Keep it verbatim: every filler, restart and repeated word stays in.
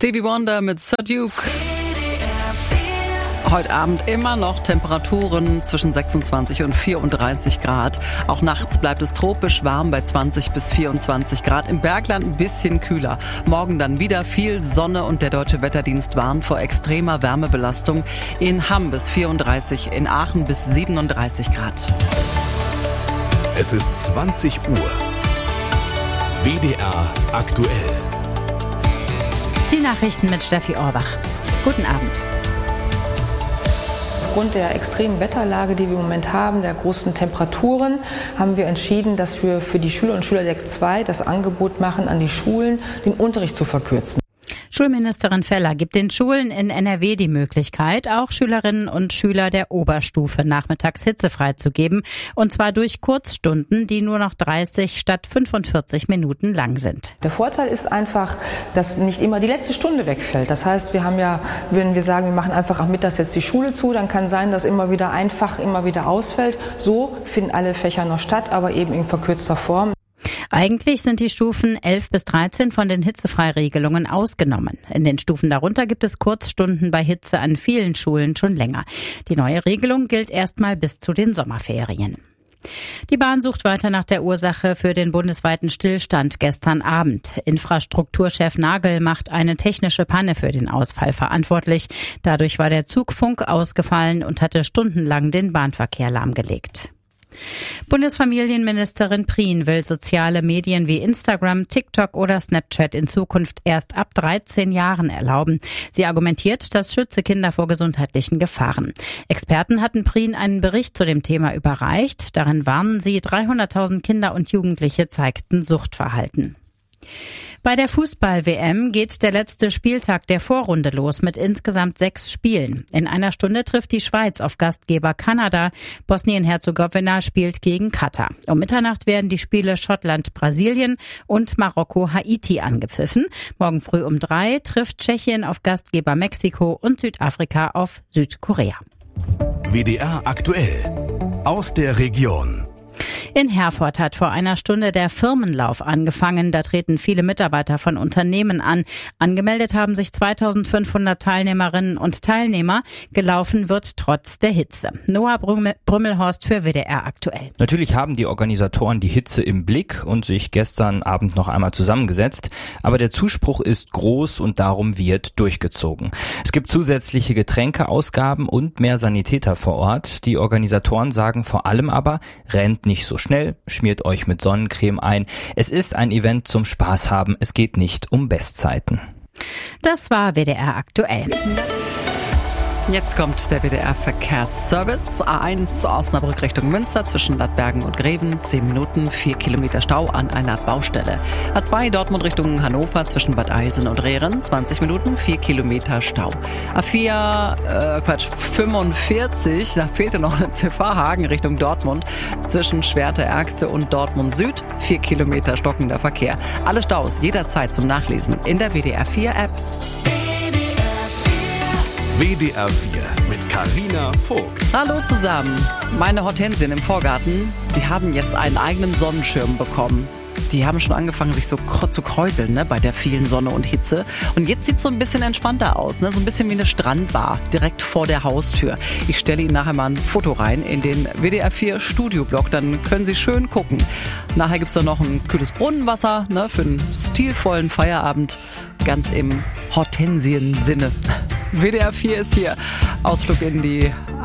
Stevie Wonder mit Sir Duke. Heute Abend immer noch Temperaturen zwischen sechsundzwanzig und vierunddreißig Grad. Auch nachts bleibt es tropisch warm bei zwanzig bis vierundzwanzig Grad. Im Bergland ein bisschen kühler. Morgen dann wieder viel Sonne und der Deutsche Wetterdienst warnt vor extremer Wärmebelastung. In Hamm bis vierunddreißig, in Aachen bis siebenunddreißig Grad. Es ist zwanzig Uhr. W D R aktuell. Die Nachrichten mit Steffi Orbach. Guten Abend. Aufgrund der extremen Wetterlage, die wir im Moment haben, der großen Temperaturen, haben wir entschieden, dass wir für die Schüler und Schüler der zwei das Angebot machen, an die Schulen den Unterricht zu verkürzen. Schulministerin Feller gibt den Schulen in N R W die Möglichkeit, auch Schülerinnen und Schüler der Oberstufe nachmittags hitzefrei zu geben. Und zwar durch Kurzstunden, die nur noch dreißig statt fünfundvierzig Minuten lang sind. Der Vorteil ist einfach, dass nicht immer die letzte Stunde wegfällt. Das heißt, wir haben ja, wenn wir sagen, wir machen einfach am Mittag jetzt die Schule zu, dann kann sein, dass immer wieder ein Fach immer wieder ausfällt. So finden alle Fächer noch statt, aber eben in verkürzter Form. Eigentlich sind die Stufen elf bis dreizehn von den Hitzefreiregelungen ausgenommen. In den Stufen darunter gibt es Kurzstunden bei Hitze an vielen Schulen schon länger. Die neue Regelung gilt erstmal bis zu den Sommerferien. Die Bahn sucht weiter nach der Ursache für den bundesweiten Stillstand gestern Abend. Infrastrukturchef Nagel macht eine technische Panne für den Ausfall verantwortlich. Dadurch war der Zugfunk ausgefallen und hatte stundenlang den Bahnverkehr lahmgelegt. Bundesfamilienministerin Prien will soziale Medien wie Instagram, TikTok oder Snapchat in Zukunft erst ab dreizehn Jahren erlauben. Sie argumentiert, das schütze Kinder vor gesundheitlichen Gefahren. Experten hatten Prien einen Bericht zu dem Thema überreicht. Darin warnen sie, dreihunderttausend Kinder und Jugendliche zeigten Suchtverhalten. Bei der Fußball-W M geht der letzte Spieltag der Vorrunde los mit insgesamt sechs Spielen. In einer Stunde trifft die Schweiz auf Gastgeber Kanada. Bosnien-Herzegowina spielt gegen Katar. Um Mitternacht werden die Spiele Schottland-Brasilien und Marokko-Haiti angepfiffen. Morgen früh um drei trifft Tschechien auf Gastgeber Mexiko und Südafrika auf Südkorea. W D R aktuell. Aus der Region. In Herford hat vor einer Stunde der Firmenlauf angefangen. Da treten viele Mitarbeiter von Unternehmen an. Angemeldet haben sich zweitausendfünfhundert Teilnehmerinnen und Teilnehmer. Gelaufen wird trotz der Hitze. Noah Brümmelhorst für W D R aktuell. Natürlich haben die Organisatoren die Hitze im Blick und sich gestern Abend noch einmal zusammengesetzt. Aber der Zuspruch ist groß und darum wird durchgezogen. Es gibt zusätzliche Getränkeausgaben und mehr Sanitäter vor Ort. Die Organisatoren sagen vor allem aber, rennt nicht so schnell, schmiert euch mit Sonnencreme ein. Es ist ein Event zum Spaß haben, es geht nicht um Bestzeiten. Das war W D R aktuell. Jetzt kommt der W D R-Verkehrsservice. A eins Osnabrück Richtung Münster zwischen Ladbergen und Greven. zehn Minuten, vier Kilometer Stau an einer Baustelle. A zwei Dortmund Richtung Hannover zwischen Bad Eilsen und Rehren. zwanzig Minuten, vier Kilometer Stau. A vier, äh, Quatsch, fünfundvierzig, da fehlte noch eine Ziffer, Hagen Richtung Dortmund. Zwischen Schwerte-Ärgste und Dortmund Süd. vier Kilometer stockender Verkehr. Alle Staus jederzeit zum Nachlesen in der W D R vier App. W D R vier mit Carina Vogt. Hallo zusammen. Meine Hortensien im Vorgarten, die haben jetzt einen eigenen Sonnenschirm bekommen. Die haben schon angefangen, sich so zu kräuseln, ne, bei der vielen Sonne und Hitze. Und jetzt sieht es so ein bisschen entspannter aus, ne, so ein bisschen wie eine Strandbar, direkt vor der Haustür. Ich stelle Ihnen nachher mal ein Foto rein in den W D R vier Studioblog, dann können Sie schön gucken. Nachher gibt's dann noch ein kühles Brunnenwasser, ne, für einen stilvollen Feierabend, ganz im Hortensien-Sinne. W D R vier ist hier. Ausflug in die